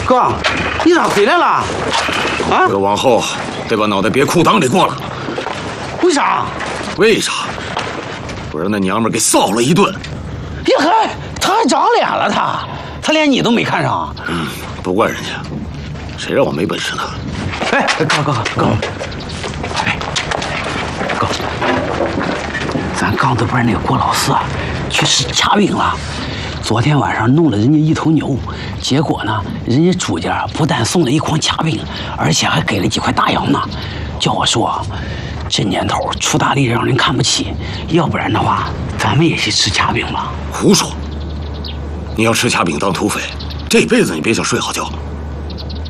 哥，你咋回来了？啊？ 这往后得把脑袋别裤裆里过了。 为啥？ 为啥？不然那娘们给臊了一顿。 呀嗨，他还长脸了，他连你都没看上。 不怪人家，谁让我没本事呢？ 哎，哥，哎，哥，咱刚子班那个郭老四啊，去试掐饼了。昨天晚上弄了人家一头牛，结果呢，人家朱家不但送了一筐掐饼，而且还给了几块大洋呢。叫我说，这年头出大力让人看不起，要不然的话，咱们也去吃掐饼吧。 胡说！你要吃掐饼当土匪，这辈子你别想睡好觉。